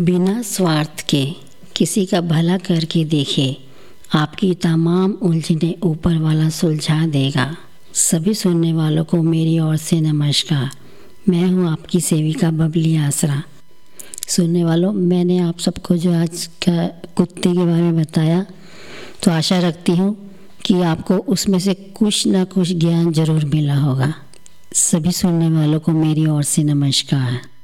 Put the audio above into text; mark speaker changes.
Speaker 1: बिना स्वार्थ के किसी का भला करके देखे, आपकी तमाम उलझनें ऊपर वाला सुलझा देगा। सभी सुनने वालों को मेरी ओर से नमस्कार। मैं हूँ आपकी सेविका बबली आसरा। सुनने वालों, मैंने आप सबको जो आज का कुत्ते के बारे में बताया, तो आशा रखती हूँ कि आपको उसमें से कुछ ना कुछ ज्ञान ज़रूर मिला होगा। सभी सुनने वालों को मेरी ओर से नमस्कार।